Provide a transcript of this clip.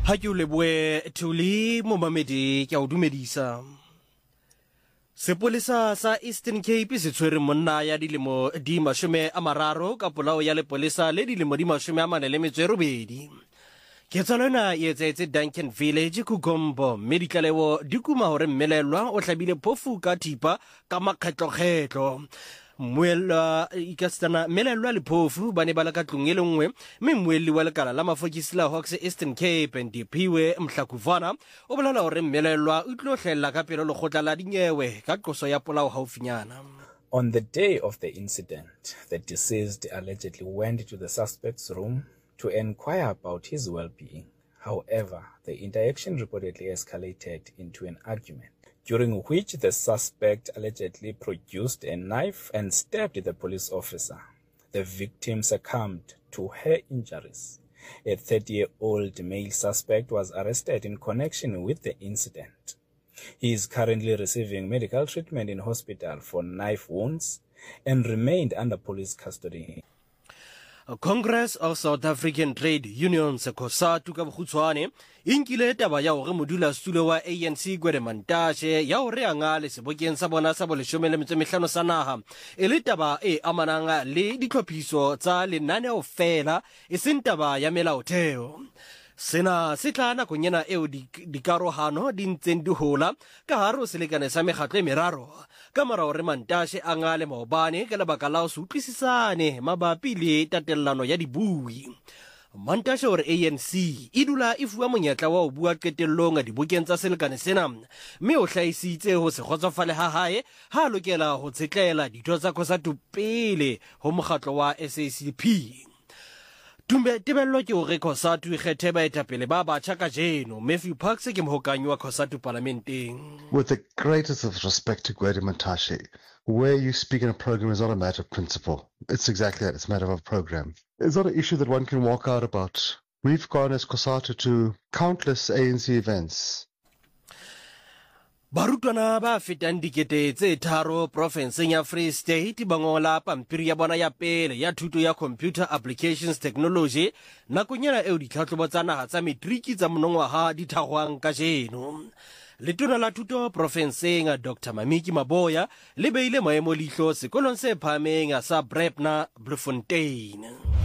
Ha ke o leboe Thuli momamedi ke a o dumedisa. Sepolesa sa Eastern Cape se tshwere monna ya dilemo di 30 ka polao ya lepolesa le dilemo di 48. Ketsalona e etsetse Duncan Village Kugombo Medical di kuma hore mmelelwa o hlabile phofu ka thipa ka makgetlo-kgetlo. Mmuela ikastana melelwa le phofu ba ne ba la ka tlong e le nngwe mme mmuelli wa lekala la mafokisi la Hawks Eastern Cape Ndiphiwe Mhlakuvana o bolela hore mmelelwa o tlo hlella ka pele lekgotla la dinyewe ka qoso ya polao haufinyana. On the day of the incident, the deceased allegedly went to the suspect's room to inquire about his well-being. However, the interaction reportedly escalated into an argument, during which the suspect allegedly produced a knife and stabbed the police officer. The victim succumbed to her injuries. A 30-year-old male suspect was arrested in connection with the incident. He is currently receiving medical treatment in hospital for knife wounds and remained under police custody. Congress of South African Trade Unions COSATU ka bokgutshwane inkile taba ya hore modulasetulo wa ANC Gwede Mantashe ya hore angale sebokeng sa bona sa bo15 sa naha e le taba e amanang le ditlhophiso tsa lenaneo fela e seng taba ya melaotheo. Sena se tla nakong ena eo dikarohano di ntseng di hola ka hare ho selekane sa mekgatlo e meraro ka mora hore Mantashe a ngale maobane ka lebaka la ho se utlwisisane mabapi le tatellano ya dibui. Mantashe hore ANC e dula e fuwa monyetla wa ho bua qetellong dibukeng tsa selekane sena mme o hlahisitse ho se kgotsofale ha hae ha lokela ho tsetlela ditho tsa COSATU pele ho mokgatlo wa SACP. Tebello ke hore COSATU e kgethe baetapele ba batjha kajeno. Matthew Parks ke mohokanyi wa COSATU parlamenteng. With the greatest of respect to Gwede Mantashe, where you speak in a program is not a matter of principle. It's exactly that. It's a matter of a program. It's not an issue that one can walk out about. We've gone as COSATU to countless ANC events. Barutwana ba fetang dikete tse 3 provinceng ya Free State ba ngola pampiri ya bona ya pele ya thuto ya Computer Applications Technology nakong ena eo ditlhatlhobo tsa naha tsa matriki tsa monongwaha di thagwang kajeno. Letona la thuto provinceng Dr. Mamiki Maboya le beile maemo leihlo sekolong se phahameng sa Brebner Bloemfontein.